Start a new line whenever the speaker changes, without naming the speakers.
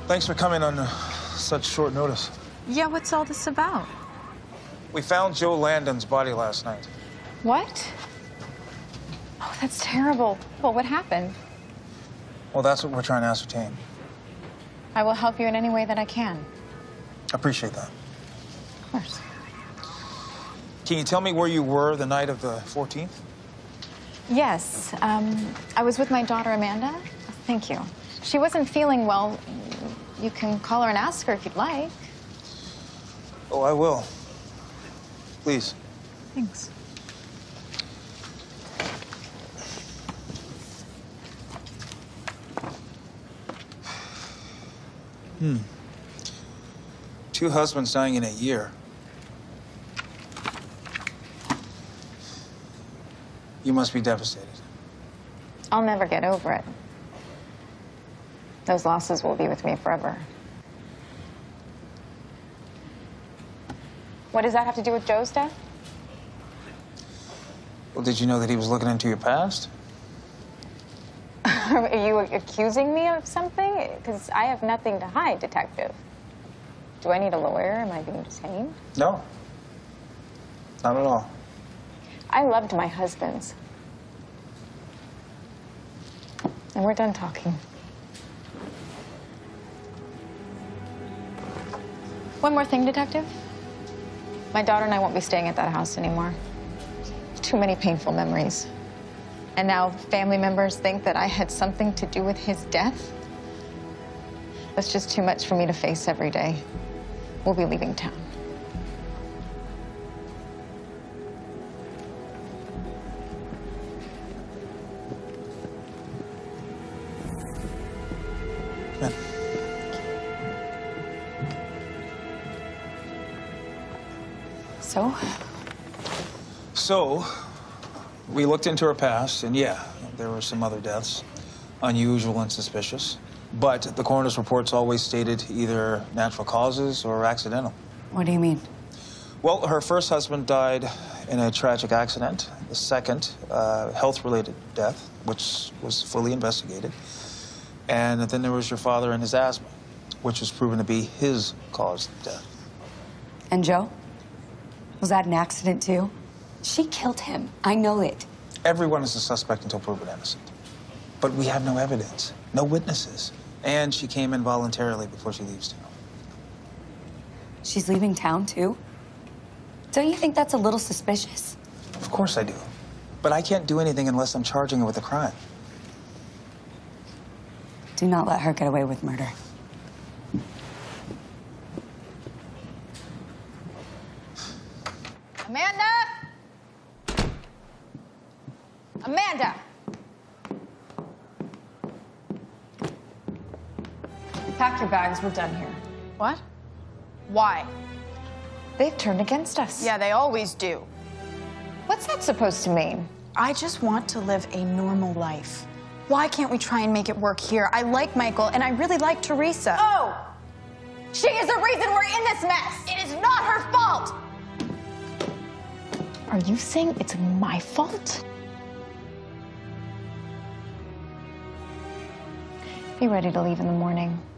Thanks for coming on such short notice.
Yeah, what's all this about?
We found Joe Landon's body last night.
What? Oh, that's terrible. Well, what happened?
Well, that's what we're trying to ascertain.
I will help you in any way that I can.
Appreciate that.
Of course.
Can you tell me where you were the night of the 14th?
Yes. I was with my daughter, Amanda. Thank you. She wasn't feeling well. You can call her and ask her if you'd like.
Oh, I will. Please.
Thanks.
Two husbands dying in a year. You must be devastated.
I'll never get over it. Those losses will be with me forever. What does that have to do with Joe's death?
Well, did you know that he was looking into your past?
Are you accusing me of something? Because I have nothing to hide, Detective. Do I need a lawyer? Am I being detained?
No. Not at all.
I loved my husbands. And we're done talking. One more thing, Detective. My daughter and I won't be staying at that house anymore. Too many painful memories. And now family members think that I had something to do with his death. That's just too much for me to face every day. We'll be leaving town.
Come in. So, we looked into her past, and yeah, there were some other deaths, unusual and suspicious. But the coroner's reports always stated either natural causes or accidental.
What do you mean?
Well, her first husband died in a tragic accident. The second, health-related death, which was fully investigated. And then there was your father and his asthma, which was proven to be his cause of death.
And Joe? Was that an accident, too? She killed him. I know it.
Everyone is a suspect until proven innocent. But we have no evidence, no witnesses. And she came in voluntarily before she leaves town.
She's leaving town, too? Don't you think that's a little suspicious?
Of course I do. But I can't do anything unless I'm charging her with a crime.
Do not let her get away with murder.
Amanda! Amanda! Pack your bags, we're done here.
What? Why?
They've turned against us.
Yeah, they always do.
What's that supposed to mean?
I just want to live a normal life. Why can't we try and make it work here? I like Michael, and I really like Teresa.
Oh! She is the reason we're in this mess!
It is not her fault!
Are you saying it's my fault? Be ready to leave in the morning.